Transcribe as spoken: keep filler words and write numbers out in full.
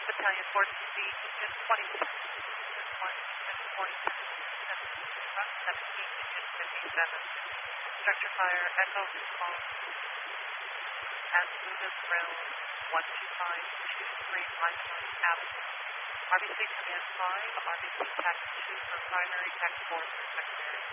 Battalion, board speed, engine twenty-six, engine one, engine forty-six, front seventeen, engine fifty-seven. Structure fire, echo response, as smooth as ground, one two five two three Lifeline Avenue. R B C Command five, R B C T A C two for primary, T A C four for secondary.